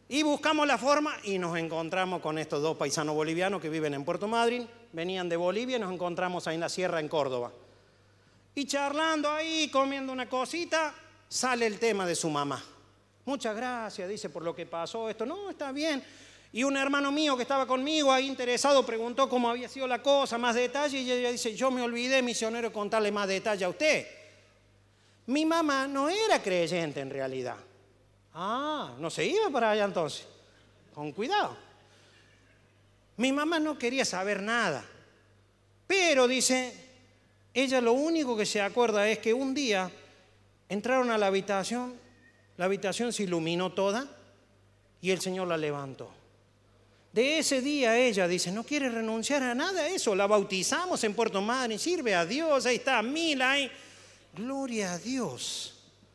Y buscamos la forma y nos encontramos con estos dos paisanos bolivianos que viven en Puerto Madryn. Venían de Bolivia y nos encontramos ahí en la sierra en Córdoba. Y charlando ahí, comiendo una cosita, sale el tema de su mamá. Muchas gracias, dice, por lo que pasó esto. No, está bien. Y un hermano mío que estaba conmigo ahí interesado preguntó cómo había sido la cosa, más detalle. Y ella dice, yo me olvidé, misionero, contarle más detalle a usted. Mi mamá no era creyente en realidad. Ah, no se iba para allá entonces. Con cuidado. Mi mamá no quería saber nada. Pero, dice, ella lo único que se acuerda es que un día entraron a la habitación se iluminó toda y el Señor la levantó. De ese día ella dice, no quiere renunciar a nada a eso. La bautizamos en Puerto Madryn, sirve a Dios, ahí está, Mila, ahí. Gloria a Dios.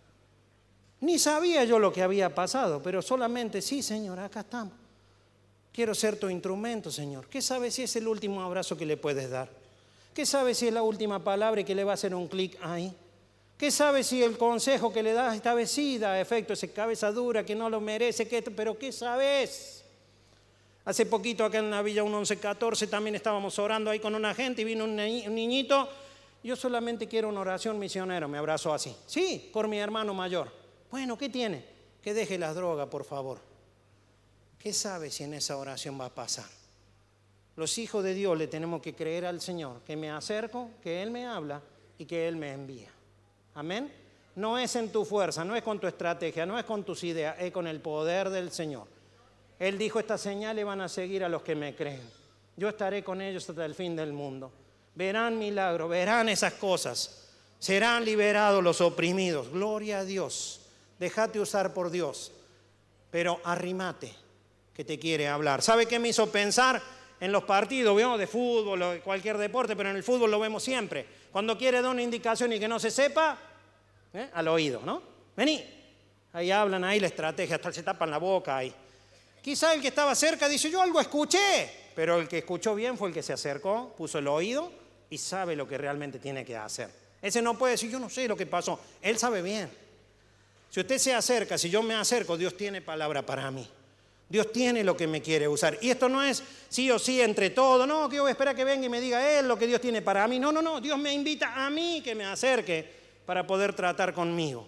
Ni sabía yo lo que había pasado, pero solamente, sí, Señor, acá estamos. Quiero ser tu instrumento, Señor. ¿Qué sabes si es el último abrazo que le puedes dar? ¿Qué sabes si es la última palabra y que le va a hacer un clic ahí? ¿Qué sabes si el consejo que le das esta vez sí da efecto, esa cabeza dura que no lo merece? Pero ¿qué sabes? Hace poquito acá en la Villa 1114 también estábamos orando ahí con una gente y vino un niñito. Yo solamente quiero una oración, misionero, me abrazó así. Sí, por mi hermano mayor. Bueno, ¿qué tiene? Que deje las drogas, por favor. ¿Qué sabe si en esa oración va a pasar? Los hijos de Dios le tenemos que creer al Señor, que me acerco, que Él me habla y que Él me envía. Amén. No es en tu fuerza, no es con tu estrategia, no es con tus ideas, es con el poder del Señor. Él dijo, estas señales van a seguir a los que me creen. Yo estaré con ellos hasta el fin del mundo. Verán milagros, verán esas cosas. Serán liberados los oprimidos. Gloria a Dios. Déjate usar por Dios. Pero arrímate, que te quiere hablar. ¿Sabe qué me hizo pensar? En los partidos, ¿vio? De fútbol o de cualquier deporte, pero en el fútbol lo vemos siempre. Cuando quiere dar una indicación y que no se sepa, al oído, ¿no? Vení. Ahí hablan, ahí la estrategia, hasta se tapan la boca ahí. Quizá el que estaba cerca dice, yo algo escuché, pero el que escuchó bien fue el que se acercó, puso el oído y sabe lo que realmente tiene que hacer. Ese no puede decir, yo no sé lo que pasó. Él sabe bien. Si usted se acerca, si yo me acerco, Dios tiene palabra para mí. Dios tiene lo que me quiere usar. Y esto no es sí o sí entre todos. No, que yo voy a esperar que venga y me diga Él lo que Dios tiene para mí. No, no, no. Dios me invita a mí que me acerque para poder tratar conmigo.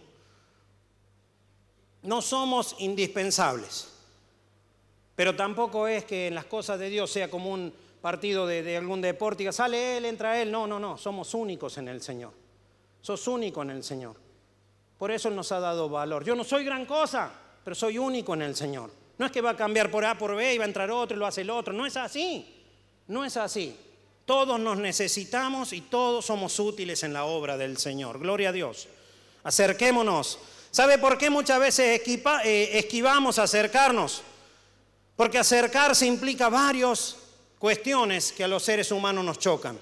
No somos indispensables. Pero tampoco es que en las cosas de Dios sea como un partido de algún deporte y diga, sale Él, entra Él. No, no, no. Somos únicos en el Señor. Sos único en el Señor. Por eso Él nos ha dado valor. Yo no soy gran cosa, pero soy único en el Señor. No es que va a cambiar por A por B y va a entrar otro y lo hace el otro. No es así. No es así. Todos nos necesitamos y todos somos útiles en la obra del Señor. Gloria a Dios. Acerquémonos. ¿Sabe por qué muchas veces esquivamos acercarnos? Porque acercarse implica varias cuestiones que a los seres humanos nos chocan.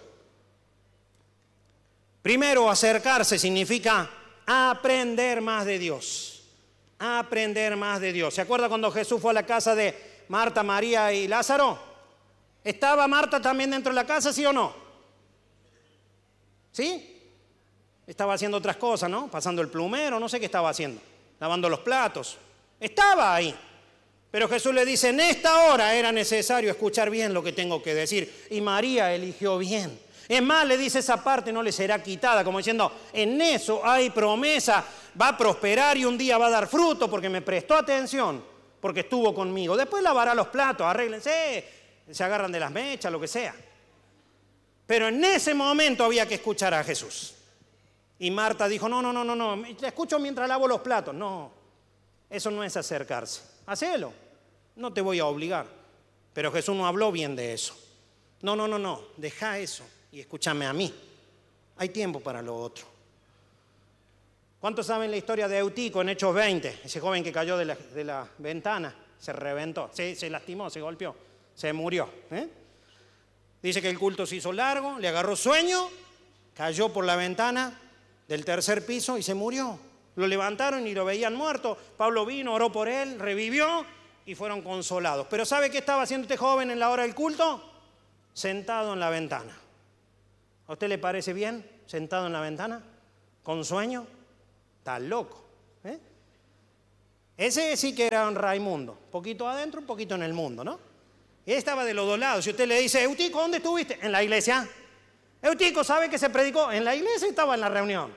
Primero, acercarse significa aprender más de Dios. Aprender más de Dios. ¿Se acuerda cuando Jesús fue a la casa de Marta, María y Lázaro? ¿Estaba Marta también dentro de la casa, sí o no? ¿Sí? Estaba haciendo otras cosas, ¿no? Pasando el plumero, no sé qué estaba haciendo. Lavando los platos. Estaba ahí. Pero Jesús le dice, en esta hora era necesario escuchar bien lo que tengo que decir. Y María eligió bien. Es más, le dice esa parte no le será quitada, como diciendo, en eso hay promesa, va a prosperar y un día va a dar fruto porque me prestó atención, porque estuvo conmigo. Después lavará los platos, arréglense, se agarran de las mechas, lo que sea. Pero en ese momento había que escuchar a Jesús. Y Marta dijo, no, te escucho mientras lavo los platos. No, eso no es acercarse. Hacelo, no te voy a obligar. Pero Jesús no habló bien de eso. No, deja eso. Y escúchame a mí. Hay tiempo para lo otro. ¿Cuántos saben la historia de Eutico en Hechos 20? Ese joven que cayó de la ventana, se reventó, se lastimó, se golpeó, se murió. Dice que el culto se hizo largo, le agarró sueño, cayó por la ventana del tercer piso y se murió. Lo levantaron y lo veían muerto. Pablo vino, oró por él, revivió y fueron consolados. Pero ¿sabe qué estaba haciendo este joven en la hora del culto? Sentado en la ventana. ¿A usted le parece bien sentado en la ventana? ¿Con sueño? Está loco. Ese sí que era un Raimundo, un poquito adentro, un poquito en el mundo, ¿no? Y él estaba de los dos lados. Si usted le dice, Eutico, ¿dónde estuviste? En la iglesia. Eutico, ¿sabe que se predicó? En la iglesia estaba en la reunión.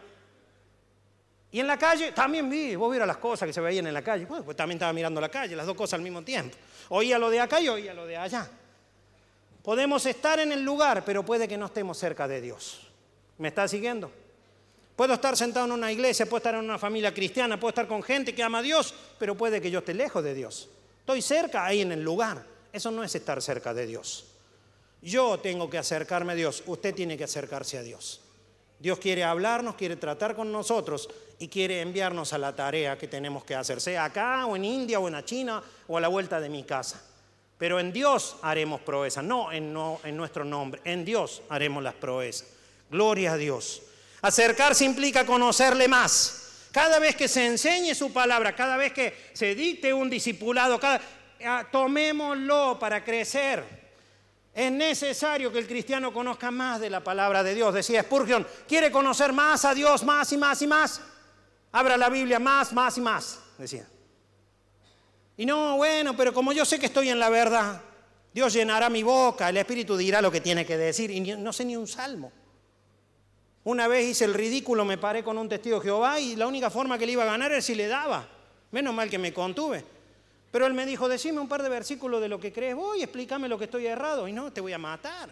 Y en la calle también vi, vos vieras las cosas que se veían en la calle. Bueno, pues también estaba mirando la calle, las dos cosas al mismo tiempo. Oía lo de acá y oía lo de allá. Podemos estar en el lugar, pero puede que no estemos cerca de Dios. ¿Me está siguiendo? Puedo estar sentado en una iglesia, puedo estar en una familia cristiana, puedo estar con gente que ama a Dios, pero puede que yo esté lejos de Dios. Estoy cerca ahí en el lugar. Eso no es estar cerca de Dios. Yo tengo que acercarme a Dios, usted tiene que acercarse a Dios. Dios quiere hablarnos, quiere tratar con nosotros y quiere enviarnos a la tarea que tenemos que hacer, sea acá o en India o en China o a la vuelta de mi casa. Pero en Dios haremos proezas, no en nuestro nombre, en Dios haremos las proezas. Gloria a Dios. Acercarse implica conocerle más. Cada vez que se enseñe su palabra, cada vez que se dicte un discipulado, tomémoslo para crecer. Es necesario que el cristiano conozca más de la palabra de Dios. Decía Spurgeon, ¿quiere conocer más a Dios, más y más y más? Abra la Biblia más, más y más, decía. Y no, bueno, pero como yo sé que estoy en la verdad, Dios llenará mi boca, el Espíritu dirá lo que tiene que decir. Y no sé ni un salmo. Una vez hice el ridículo, me paré con un testigo de Jehová y la única forma que le iba a ganar era si le daba. Menos mal que me contuve. Pero él me dijo, decime un par de versículos de lo que crees vos y explícame lo que estoy errado. Y no, te voy a matar.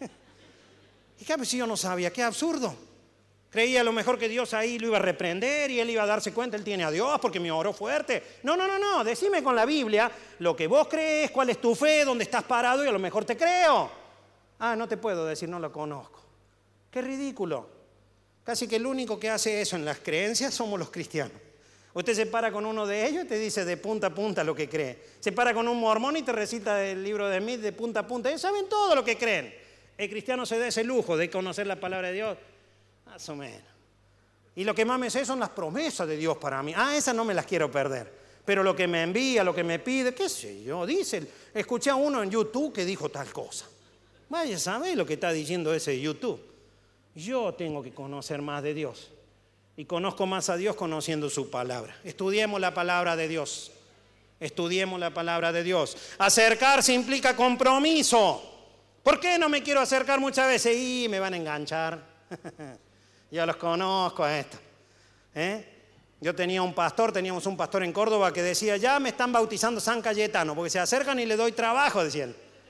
Y claro, si yo no sabía, qué absurdo. Creía a lo mejor que Dios ahí lo iba a reprender y él iba a darse cuenta, él tiene a Dios porque me oró fuerte. No, decime con la Biblia lo que vos crees, cuál es tu fe, dónde estás parado y a lo mejor te creo. Ah, no te puedo decir, no lo conozco. Qué ridículo. Casi que el único que hace eso en las creencias somos los cristianos. Usted se para con uno de ellos y te dice de punta a punta lo que cree. Se para con un mormón y te recita el libro de Smith de punta a punta. Ellos saben todo lo que creen. El cristiano se da ese lujo de conocer la palabra de Dios. Más o menos. Y lo que más me sé son las promesas de Dios para mí. Esas no me las quiero perder. Pero lo que me envía, lo que me pide, qué sé yo, dice. Escuché a uno en YouTube que dijo tal cosa. Vaya, ¿sabe lo que está diciendo ese YouTube? Yo tengo que conocer más de Dios. Y conozco más a Dios conociendo su palabra. Estudiemos la palabra de Dios. Estudiemos la palabra de Dios. Acercarse implica compromiso. ¿Por qué no me quiero acercar muchas veces? Y me van a enganchar. Ya los conozco a esto. Teníamos un pastor en Córdoba que decía, ya me están bautizando San Cayetano, porque se acercan y le doy trabajo, decían.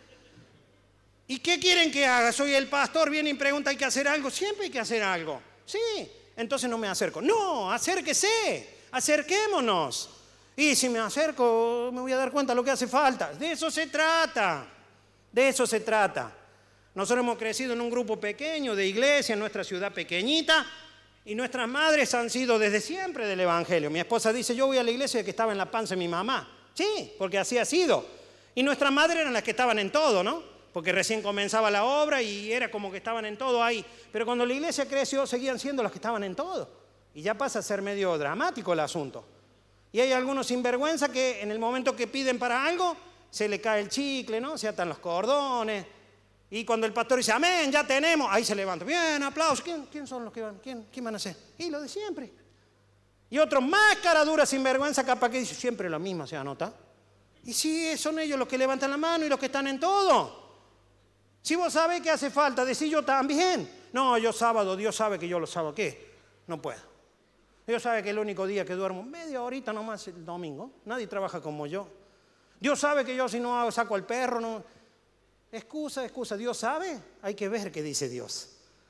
¿Y qué quieren que haga? Soy el pastor, viene y pregunta, ¿hay que hacer algo? Siempre hay que hacer algo. Sí, entonces no me acerco. No, acérquese, acerquémonos. Y si me acerco, me voy a dar cuenta de lo que hace falta. De eso se trata, de eso se trata. Nosotros hemos crecido en un grupo pequeño de iglesia, en nuestra ciudad pequeñita, y nuestras madres han sido desde siempre del Evangelio. Mi esposa dice, yo voy a la iglesia que estaba en la panza de mi mamá. Sí, porque así ha sido. Y nuestras madres eran las que estaban en todo, ¿no? Porque recién comenzaba la obra y era como que estaban en todo ahí. Pero cuando la iglesia creció, seguían siendo las que estaban en todo. Y ya pasa a ser medio dramático el asunto. Y hay algunos sinvergüenza que en el momento que piden para algo, se le cae el chicle, ¿no? Se atan los cordones. Y cuando el pastor dice, amén, ya tenemos, ahí se levanta. Bien, aplausos. ¿Quién son los que van? ¿Quién van a hacer? Y lo de siempre. Y otros más cara dura, sinvergüenza, capaz que dice, siempre lo mismo, ¿se anota? Y sí, son ellos los que levantan la mano y los que están en todo. Si vos sabés que hace falta, decís yo también. No, yo sábado, Dios sabe que yo lo sábado, ¿qué? No puedo. Dios sabe que el único día que duermo, media horita nomás el domingo. Nadie trabaja como yo. Dios sabe que yo si no saco al perro, no. Excusa. Dios sabe. Hay que ver qué dice Dios.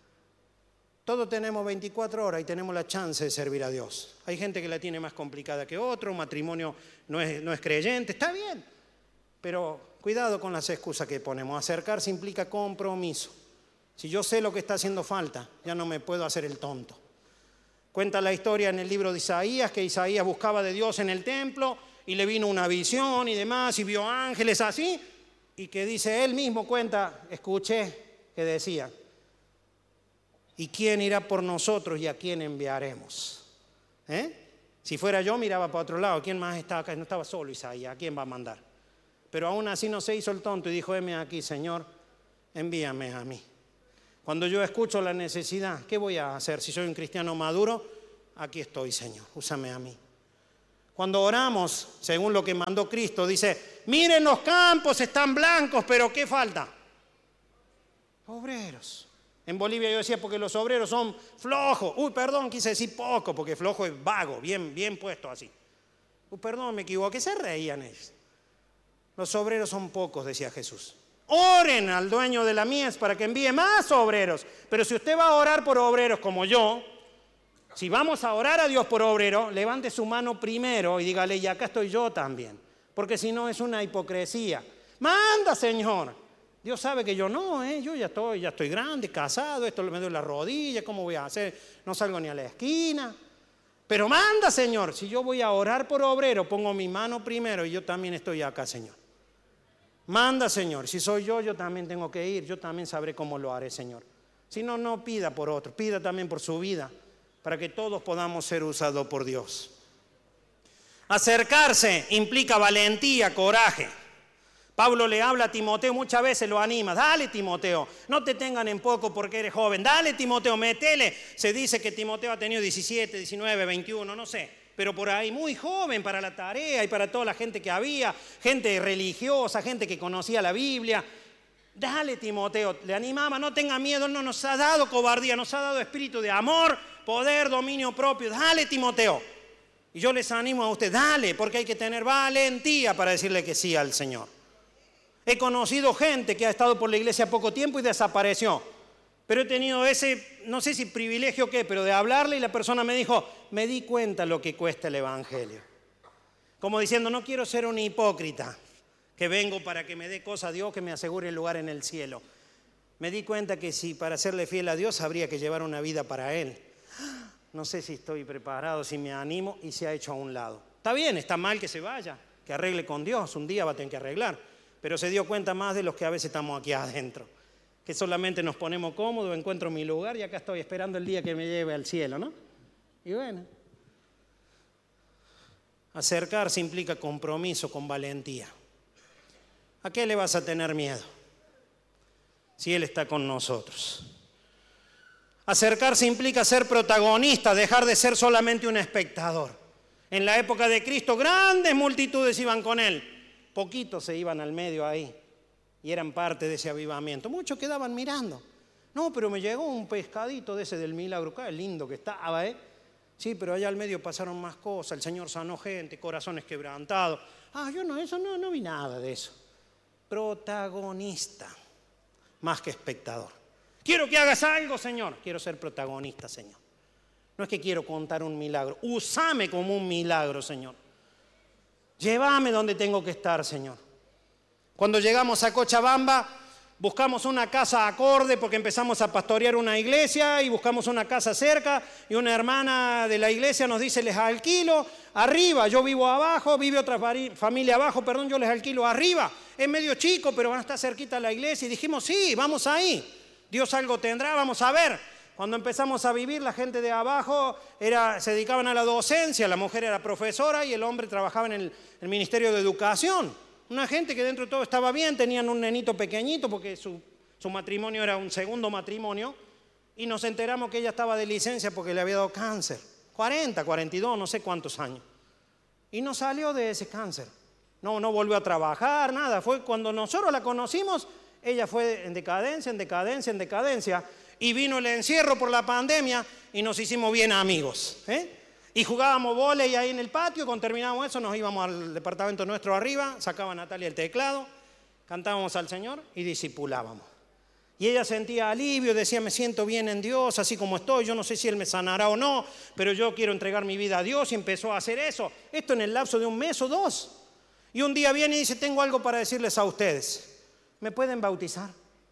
Todos tenemos 24 horas y tenemos la chance de servir a Dios. Hay gente que la tiene más complicada que otro, un matrimonio no es creyente, está bien. Pero cuidado con las excusas que ponemos. Acercarse implica compromiso. Si yo sé lo que está haciendo falta, ya no me puedo hacer el tonto. Cuenta la historia en el libro de Isaías, que Isaías buscaba de Dios en el templo y le vino una visión y demás, y vio ángeles así, y que dice, él mismo cuenta, escuché que decía, ¿y quién irá por nosotros y a quién enviaremos? Si fuera yo, miraba para otro lado. ¿Quién más está acá? No estaba solo Isaías, ¿a quién va a mandar? Pero aún así no se hizo el tonto y dijo, heme aquí, Señor, envíame a mí. Cuando yo escucho la necesidad, ¿qué voy a hacer? Si soy un cristiano maduro, aquí estoy, Señor, úsame a mí. Cuando oramos, según lo que mandó Cristo, dice, miren los campos, están blancos, pero ¿qué falta? Obreros. En Bolivia yo decía, porque los obreros son flojos. Perdón, quise decir poco, porque flojo es vago, bien puesto así. Perdón, me equivoqué, se reían ellos. Los obreros son pocos, decía Jesús. Oren al dueño de la mies para que envíe más obreros. Pero si usted va a orar por obreros como yo, si vamos a orar a Dios por obrero, levante su mano primero y dígale, y acá estoy yo también. Porque si no es una hipocresía. Manda, Señor. Dios sabe que yo no, yo ya estoy grande, casado, esto me duele la rodilla, ¿cómo voy a hacer? No salgo ni a la esquina. Pero manda, Señor. Si yo voy a orar por obrero, pongo mi mano primero y yo también estoy acá, Señor. Manda, Señor. Si soy yo también tengo que ir. Yo también sabré cómo lo haré, Señor. Si no, no pida por otro. Pida también por su vida, para que todos podamos ser usados por Dios. Acercarse implica valentía, coraje. Pablo le habla a Timoteo, muchas veces lo anima. Dale, Timoteo, no te tengan en poco porque eres joven. Dale, Timoteo, métele. Se dice que Timoteo ha tenido 17, 19, 21, no sé. Pero por ahí muy joven para la tarea y para toda la gente que había. Gente religiosa, gente que conocía la Biblia. Dale, Timoteo, le animaba, no tenga miedo. Él no nos ha dado cobardía, nos ha dado espíritu de amor, poder, dominio propio. Dale, Timoteo. Y yo les animo a usted, dale, porque hay que tener valentía para decirle que sí al Señor. He conocido gente que ha estado por la iglesia poco tiempo y desapareció. Pero he tenido ese, no sé si privilegio o qué, pero de hablarle y la persona me dijo, me di cuenta lo que cuesta el evangelio. Como diciendo, no quiero ser un hipócrita, que vengo para que me dé cosa a Dios, que me asegure el lugar en el cielo. Me di cuenta que si para serle fiel a Dios habría que llevar una vida para Él. No sé si estoy preparado, si me animo, y se ha hecho a un lado. Está bien, está mal que se vaya, que arregle con Dios, un día va a tener que arreglar. Pero se dio cuenta más de los que a veces estamos aquí adentro, que solamente nos ponemos cómodos, encuentro mi lugar y acá estoy esperando el día que me lleve al cielo, ¿no? Y bueno, acercarse implica compromiso con valentía. ¿A qué le vas a tener miedo si Él está con nosotros? Acercarse implica ser protagonista, dejar de ser solamente un espectador. En la época de Cristo, grandes multitudes iban con Él. Poquitos se iban al medio ahí y eran parte de ese avivamiento. Muchos quedaban mirando. No, pero me llegó un pescadito de ese del milagro. Qué lindo que estaba, Sí, pero allá al medio pasaron más cosas. El Señor sanó gente, corazones quebrantados. Yo no vi nada de eso. Protagonista, más que espectador. Quiero que hagas algo, Señor. Quiero ser protagonista, Señor. No es que quiero contar un milagro. Úsame como un milagro, Señor. Llévame donde tengo que estar, Señor. Cuando llegamos a Cochabamba, buscamos una casa acorde porque empezamos a pastorear una iglesia y buscamos una casa cerca y una hermana de la iglesia nos dice, les alquilo arriba, yo vivo abajo, vive otra familia abajo, yo les alquilo arriba. Es medio chico, pero van a estar cerquita a la iglesia y dijimos, sí, vamos ahí. Dios algo tendrá, vamos a ver. Cuando empezamos a vivir, la gente de abajo se dedicaban a la docencia, la mujer era profesora y el hombre trabajaba en el Ministerio de Educación. Una gente que dentro de todo estaba bien, tenían un nenito pequeñito porque su matrimonio era un segundo matrimonio y nos enteramos que ella estaba de licencia porque le había dado cáncer. 40, 42, no sé cuántos años. Y no salió de ese cáncer. No volvió a trabajar, nada. Fue cuando nosotros la conocimos, ella fue en decadencia, en decadencia, en decadencia. Y vino el encierro por la pandemia y nos hicimos bien amigos. Y jugábamos vóley ahí en el patio. Cuando terminábamos eso nos íbamos al departamento nuestro arriba, sacaba Natalia el teclado, cantábamos al Señor y discipulábamos. Y ella sentía alivio, decía, me siento bien en Dios, así como estoy, yo no sé si Él me sanará o no, pero yo quiero entregar mi vida a Dios, y empezó a hacer eso. Esto en el lapso de un mes o dos. Y un día viene y dice, tengo algo para decirles a ustedes. ¿Me pueden bautizar?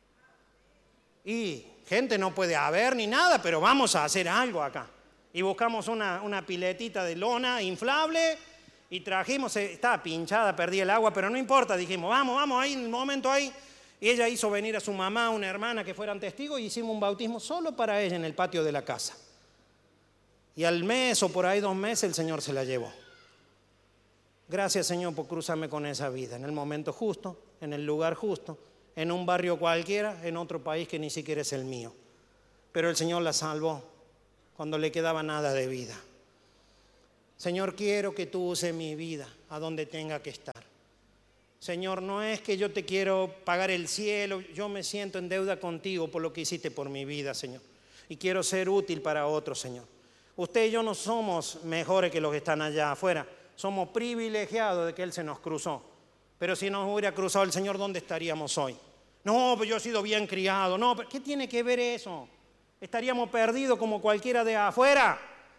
Y gente no puede haber ni nada, pero vamos a hacer algo acá. Y buscamos una piletita de lona inflable y trajimos, estaba pinchada, perdí el agua, pero no importa, dijimos, vamos, ahí, en el momento ahí. Y ella hizo venir a su mamá, una hermana que fueran testigos y hicimos un bautismo solo para ella en el patio de la casa. Y al mes o por ahí 2 meses el Señor se la llevó. Gracias, Señor, por cruzarme con esa vida, en el momento justo, en el lugar justo, en un barrio cualquiera, en otro país que ni siquiera es el mío. Pero el Señor la salvó cuando le quedaba nada de vida. Señor, quiero que tú uses mi vida a donde tenga que estar. Señor, no es que yo te quiero pagar el cielo, yo me siento en deuda contigo por lo que hiciste por mi vida, Señor. Y quiero ser útil para otros, Señor. Usted y yo no somos mejores que los que están allá afuera. Somos privilegiados de que Él se nos cruzó. Pero si nos hubiera cruzado el Señor, ¿dónde estaríamos hoy? No, pues yo he sido bien criado. No, ¿qué tiene que ver eso? Estaríamos perdidos como cualquiera de afuera.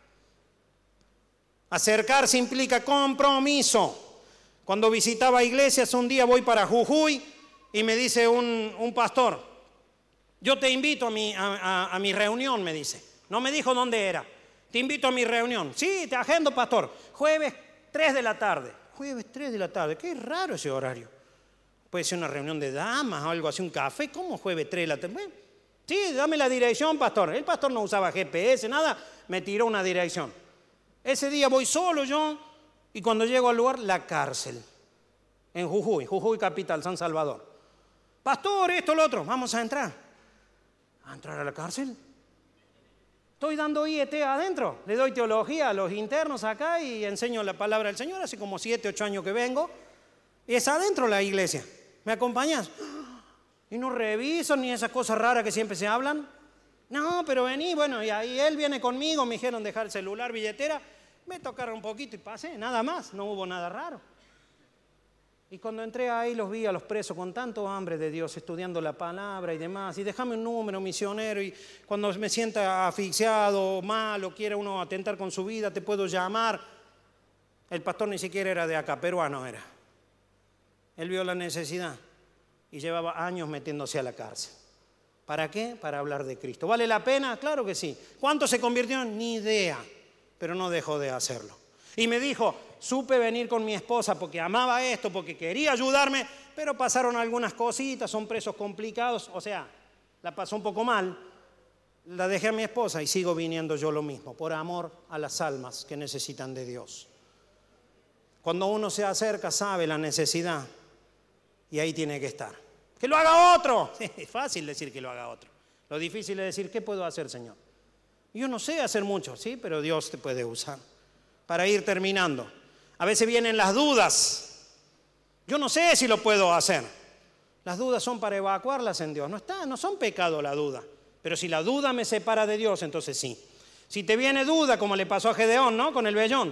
Acercarse implica compromiso. Cuando visitaba iglesias, un día voy para Jujuy y me dice un pastor, yo te invito a mi reunión, me dice. No me dijo dónde era. Te invito a mi reunión. Sí, te agendo, pastor. Jueves 3 de la tarde. Jueves 3 de la tarde. Qué raro ese horario. Puede ser una reunión de damas o algo así, un café. ¿Cómo jueves 3 de la tarde? Bueno, sí, dame la dirección, pastor. El pastor no usaba GPS, nada. Me tiró una dirección. Ese día voy solo yo. Y cuando llego al lugar, la cárcel, en Jujuy, Jujuy capital, San Salvador. Pastor, esto, lo otro, vamos a entrar. ¿A entrar a la cárcel? Estoy dando IET adentro, le doy teología a los internos acá y enseño la palabra del Señor, hace como 7, 8 años que vengo. Y es adentro la iglesia, ¿me acompañas? Y no reviso ni esas cosas raras que siempre se hablan. No, pero vení, bueno, y ahí él viene conmigo, me dijeron dejar el celular, billetera. Me tocaron un poquito y pasé, nada más, no hubo nada raro. Y cuando entré ahí los vi a los presos con tanto hambre de Dios, estudiando la palabra y demás. Y déjame un número, misionero, y cuando me sienta asfixiado, mal, o quiera uno atentar con su vida, te puedo llamar. El pastor ni siquiera era de acá, peruano era. Él vio la necesidad y llevaba años metiéndose a la cárcel. ¿Para qué? Para hablar de Cristo. ¿Vale la pena? Claro que sí. ¿Cuánto se convirtieron? Ni idea. Pero no dejó de hacerlo. Y me dijo, supe venir con mi esposa porque amaba esto, porque quería ayudarme, pero pasaron algunas cositas, son presos complicados, o sea, la pasó un poco mal, la dejé a mi esposa y sigo viniendo yo lo mismo, por amor a las almas que necesitan de Dios. Cuando uno se acerca, sabe la necesidad y ahí tiene que estar. ¡Que lo haga otro! Es fácil decir que lo haga otro. Lo difícil es decir, ¿qué puedo hacer, Señor? Yo no sé hacer mucho, sí, pero Dios te puede usar. Para ir terminando, a veces vienen las dudas. Yo no sé si lo puedo hacer. Las dudas son para evacuarlas en Dios. No son pecado la duda. Pero si la duda me separa de Dios, entonces sí. Si te viene duda, como le pasó a Gedeón, ¿no? Con el vellón.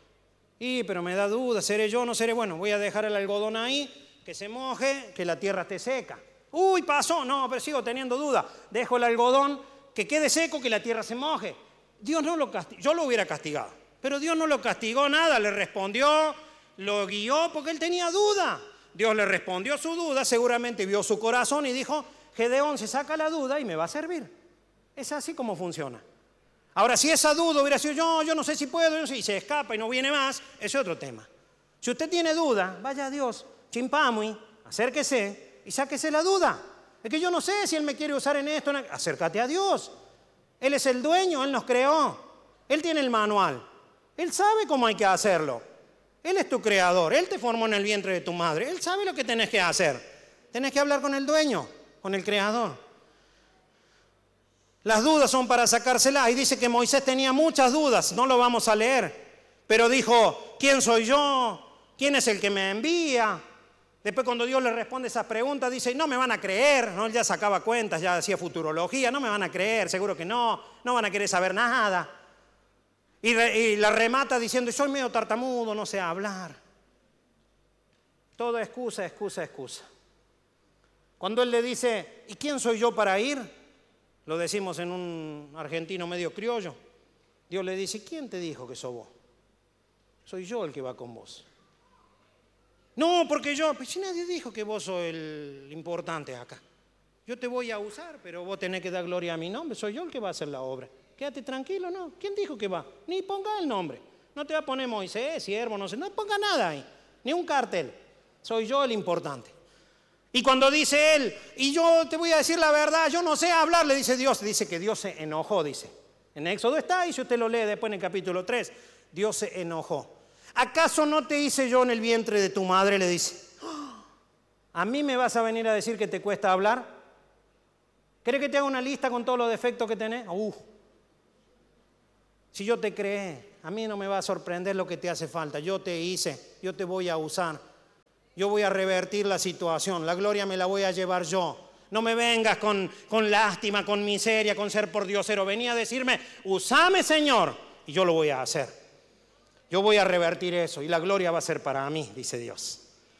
Pero me da duda, ¿seré yo o no seré? Bueno, voy a dejar el algodón ahí, que se moje, que la tierra esté seca. Uy, pasó, no, pero sigo teniendo duda. Dejo el algodón, que quede seco, que la tierra se moje. Dios no lo castigó, yo lo hubiera castigado, pero Dios no lo castigó nada, le respondió, lo guió porque él tenía duda. Dios le respondió su duda, seguramente vio su corazón y dijo, Gedeón se saca la duda y me va a servir. Es así como funciona. Ahora, si esa duda hubiera sido yo no sé si puedo, y se escapa y no viene más, ese es otro tema. Si usted tiene duda, vaya a Dios, chimpamui, acérquese y sáquese la duda. Es que yo no sé si Él me quiere usar en esto. Acércate a Dios. Él es el dueño, Él nos creó. Él tiene el manual. Él sabe cómo hay que hacerlo. Él es tu creador. Él te formó en el vientre de tu madre. Él sabe lo que tenés que hacer. Tenés que hablar con el dueño, con el creador. Las dudas son para sacárselas. Y dice que Moisés tenía muchas dudas. No lo vamos a leer. Pero dijo, ¿quién soy yo? ¿Quién es el que me envía? Después cuando Dios le responde esas preguntas, dice, no me van a creer, ¿no? Él ya sacaba cuentas, ya hacía futurología, no me van a creer, seguro que no van a querer saber nada. Y la remata diciendo, soy medio tartamudo, no sé hablar. Todo excusa, excusa, excusa. Cuando él le dice, ¿y quién soy yo para ir? Lo decimos en un argentino medio criollo. Dios le dice, ¿quién te dijo que sos vos? Soy yo el que va con vos. No, porque pues si nadie dijo que vos sos el importante acá. Yo te voy a usar, pero vos tenés que dar gloria a mi nombre. Soy yo el que va a hacer la obra. Quédate tranquilo, ¿no? ¿Quién dijo que va? Ni ponga el nombre. No te va a poner Moisés, siervo, no sé. No ponga nada ahí. Ni un cartel. Soy yo el importante. Y cuando dice él, y yo te voy a decir la verdad, yo no sé hablar, le dice Dios. Dice que Dios se enojó, dice. En Éxodo está, y si usted lo lee después en el capítulo 3, Dios se enojó. ¿Acaso no te hice yo en el vientre de tu madre? Le dice. ¿A mí me vas a venir a decir que te cuesta hablar? ¿Querés que te haga una lista con todos los defectos que tenés? Si yo te creé a mí no me va a sorprender lo que te hace falta. Yo te hice, yo te voy a usar. Yo voy a revertir la situación, la gloria me la voy a llevar yo. No me vengas con lástima, con miseria, con ser pordiosero. Venía a decirme, usame, Señor, y yo lo voy a hacer. Yo voy a revertir eso y la gloria va a ser para mí, dice Dios.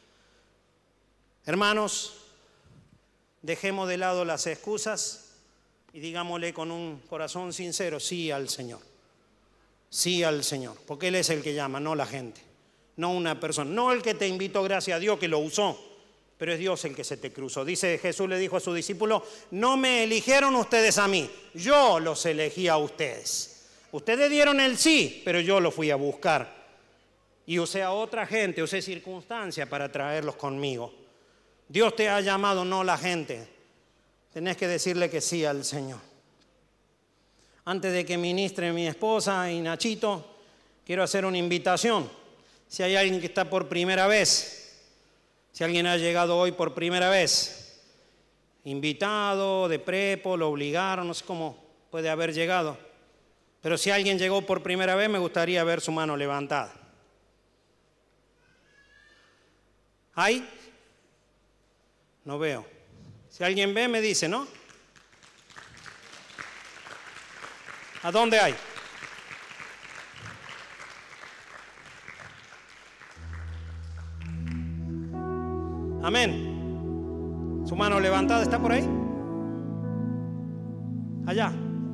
Hermanos, dejemos de lado las excusas y digámosle con un corazón sincero, sí al Señor. Sí al Señor, porque Él es el que llama, no la gente, no una persona, no el que te invitó, gracias a Dios que lo usó, pero es Dios el que se te cruzó. Dice, Jesús le dijo a sus discípulos, no me eligieron ustedes a mí, yo los elegí a ustedes. Ustedes dieron el sí, pero yo los fui a buscar y usé a otra gente, usé circunstancias para traerlos conmigo. Dios te ha llamado, no la gente. Tenés que decirle que sí al Señor. Antes de que ministre mi esposa y Nachito, quiero hacer una invitación. Si hay alguien que está por primera vez, si alguien ha llegado hoy por primera vez, invitado, de prepo, lo obligaron, no sé cómo puede haber llegado. Pero si alguien llegó por primera vez, me gustaría ver su mano levantada. ¿Hay? No veo. Si alguien ve, me dice, ¿no? ¿A dónde hay? Amén. ¿Su mano levantada está por ahí? Allá.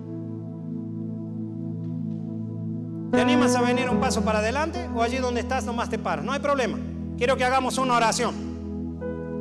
¿Te animas a venir un paso para adelante o allí donde estás nomás te paras? No hay problema. Quiero que hagamos una oración.